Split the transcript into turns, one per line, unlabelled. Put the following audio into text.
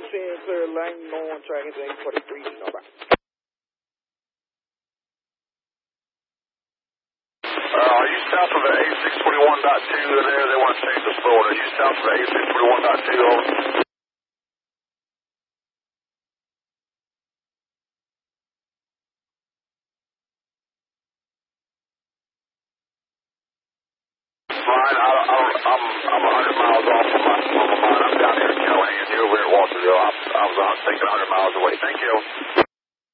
10, clear lane, going track into 843, over.
Are you south of the A621.2 there? They want to change the floor. Are you south of the A621.2, over? Fine, I'm 100 miles off from my mine. I'm down here in Callahan. You're over here at Waltersville. I was thinking 100 miles away. Thank you.